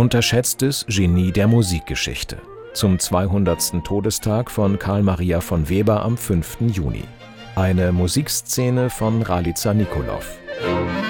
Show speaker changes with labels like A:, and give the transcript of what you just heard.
A: Unterschätztes Genie der Musikgeschichte. Zum 200. Todestag von Carl Maria von Weber am 5. Juni. Eine Musikszene von Ralica Nicolov.